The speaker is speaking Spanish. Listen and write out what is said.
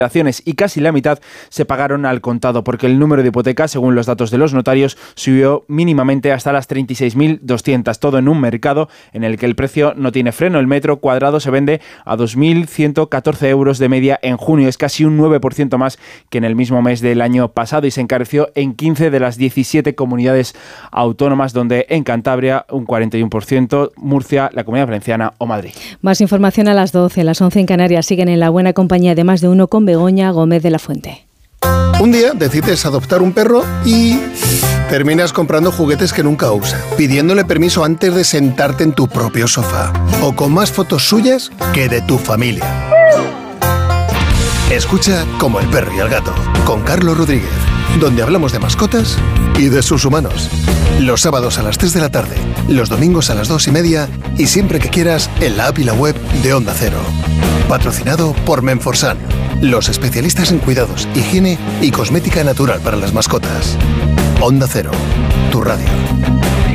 y casi la mitad se pagaron al contado, porque el número de hipotecas, según los datos de los notarios, subió mínimamente hasta las 36.200, todo en un mercado en el que el precio no tiene freno. El metro cuadrado se vende a 2.114 euros de media en junio, es casi un 9% más que en el mismo mes del año pasado, y se encareció en 15 de las 17 comunidades autónomas, donde en Cantabria un 41%, Murcia, la Comunidad Valenciana o Madrid. Más información a las 12, las 11 en Canarias. Siguen en la buena compañía de Más de Uno con Begoña Gómez de la Fuente. Un día decides adoptar un perro y terminas comprando juguetes que nunca usa, pidiéndole permiso antes de sentarte en tu propio sofá, o con más fotos suyas que de tu familia. Escucha Como el perro y el gato, con Carlos Rodríguez, donde hablamos de mascotas y de sus humanos. Los sábados a las 3 de la tarde, los domingos a las 2:30 y siempre que quieras en la app y la web de Onda Cero. Patrocinado por Menforsan, los especialistas en cuidados, higiene y cosmética natural para las mascotas. Onda Cero, tu radio.